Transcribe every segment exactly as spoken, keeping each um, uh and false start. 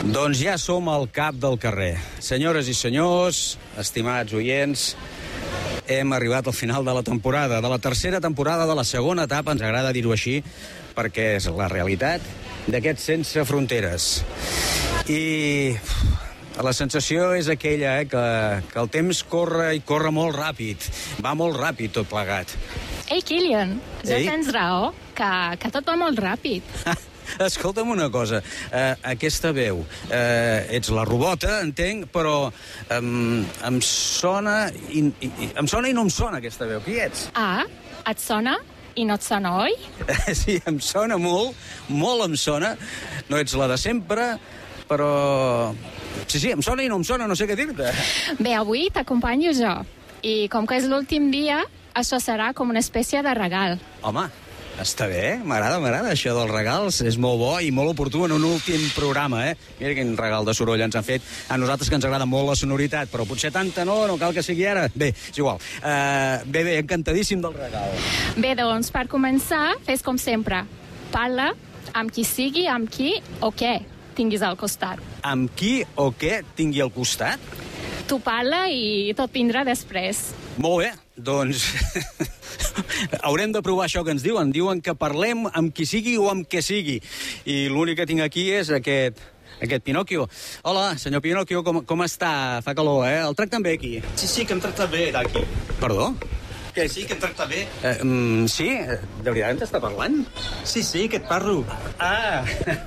Doncs ja som al cap del carrer. Senyores i senyors, estimats oients, hem arribat al final de la temporada, de la tercera temporada de la segona etapa, ens agrada dir-ho així, perquè és la realitat d'aquest Sense Fronteres. I la sensació és aquella, eh, que, que el temps corre i corre molt ràpid. Va molt ràpid tot plegat. Ei, Kilian, ja Ei. tens raó, que, que tot va molt ràpid. Escolta'm una cosa, eh, aquesta veu, eh, ets la robota, entenc, però em, em sona i, i, em sona i no em sona aquesta veu. Qui ets? Ah, et sona i no et sona, oi? Sí, em sona molt, molt em sona. No ets la de sempre, però... Sí, sí, em sona i no em sona, no sé què dir-te. Bé, avui t'acompanyo jo. I com que és l'últim dia, això serà com una espècie de regal. Home, està bé, m'agrada, m'agrada. Això dels regals és molt bo i molt oportú en un últim programa, eh? Mira quin regal de soroll ens han fet a nosaltres, que ens agrada molt la sonoritat, però potser tanta no, no cal que sigui ara. Bé, és igual. Uh, bé, bé, encantadíssim del regal. Bé, doncs, per començar, fes com sempre. Parla amb qui sigui, amb qui o què tinguis al costat. Amb qui o què tingui al costat? Tu parla i tot vindrà després. Molt bé, doncs haurem de provar això que ens diuen. Diuen que parlem amb qui sigui o amb què sigui. I l'únic que tinc aquí és aquest, aquest Pinocchio. Hola, senyor Pinocchio, com, com està? Fa calor, eh? El tracten bé aquí? Sí, sí, que em tracta bé d'aquí. Perdó? Que sí, que em tracta bé. Eh, mm, sí? De veritat t'està parlant? Sí, sí, que et parlo. Ah!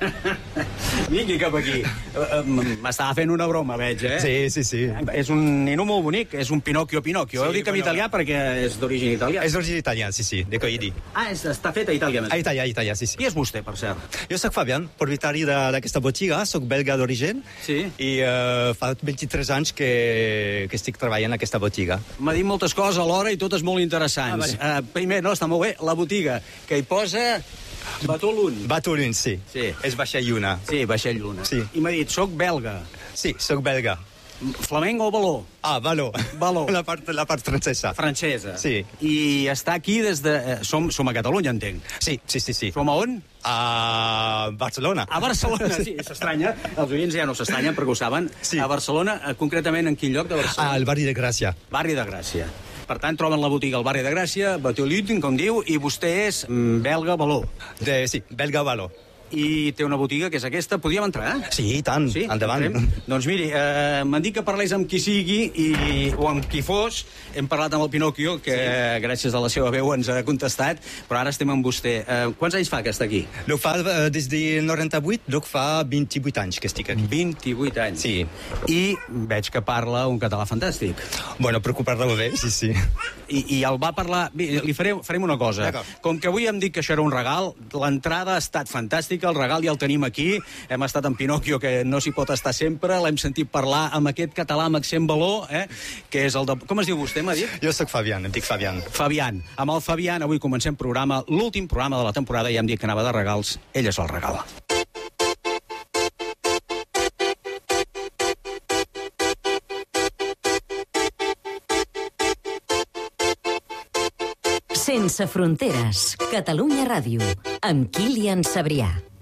Vingui cap aquí. Eh, M'estava fent una broma, veig, eh? Sí, sí, sí. És un nino molt bonic, és un Pinocchio Pinocchio. Sí, Heu dit en bueno, italià perquè és d'origen italià. És d'origen italià, sí, sí, de Coidi. Ah, és, està fet a Itàlia, més. A Itàlia, a Itàlia, sí, sí. Qui és vostè, per cert? Jo soc Fabián, propietari de- d'aquesta botiga, soc belga d'origen. Sí. I uh, fa vint-i-tres anys que, que estic treballant en aquesta botiga. M'ha dit moltes coses alhora i totes molt interessants. Ah, vale. Uh, primer, no, està molt bé, la botiga, que hi posa Batolun. Batolun, sí. Sí. És Vaixell Lluna. Sí, Vaixell Lluna. Sí. I m'ha dit, soc belga. Sí, soc belga. Flamenc o baló? Ah, való. Való. La part, la part francesa. Francesa. Sí. I està aquí des de... eh, Som, som a Catalunya, entenc. Sí, sí, sí, sí. Som a on? A Barcelona. A Barcelona, sí, s'estranya. Els oients ja no s'estranyen perquè ho saben. Sí. A Barcelona, eh, concretament en quin lloc de Barcelona? Al barri de Gràcia. Barri de Gràcia. Per tant, troben la botiga al barri de Gràcia, Batolun, com diu, i vostè és mm, belga baló. De, sí, belga való. I té una botiga que és aquesta. Podíem entrar? Sí, i tant, Sí? endavant. Entrem? Doncs miri, eh, m'han dit que parlés amb qui sigui i, o amb qui fos. Hem parlat amb el Pinocchio, que sí. gràcies a la seva veu ens ha contestat, però ara estem amb vostè. Eh, quants anys fa que està aquí? Loc fa eh, des del noranta-vuit, loc fa vint-i-vuit anys que estic aquí. vint-i-vuit anys. Sí. I veig que parla un català fantàstic. Bueno, per ocupar-lo bé, sí, sí. I, i el va parlar... Bé, li farem, farem una cosa. D'acord. Com que avui hem dit que això era un regal, l'entrada ha estat fantàstica, el regal ja el tenim aquí. Hem estat amb Pinocchio, que no s'hi pot estar sempre. L'hem sentit parlar amb aquest català amb accent baló, eh? Que és el de... Com es diu vostè, m'ha dit? Jo sóc Fabián, em dic Fabián. Fabián. Amb el Fabián avui comencem programa, l'últim programa de la temporada, ja hem dit que anava de regals. Ell és el regal. Sense Fronteres, Catalunya Ràdio, amb Kilian Sabrià.